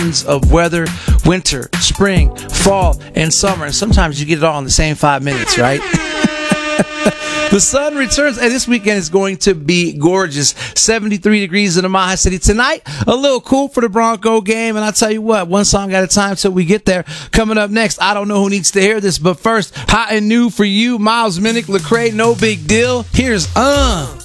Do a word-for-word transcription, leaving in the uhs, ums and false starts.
of weather, winter, spring, fall, and summer. And sometimes you get it all in the same five minutes, right? The sun returns, and this weekend is going to be gorgeous. seventy-three degrees in the Mile High City tonight. A little cool for the Bronco game, and I'll tell you what, one song at a time till we get there. Coming up next, I don't know who needs to hear this, but first, hot and new for you, Miles Minnick, Lecrae, No Big Deal. Here's Uh.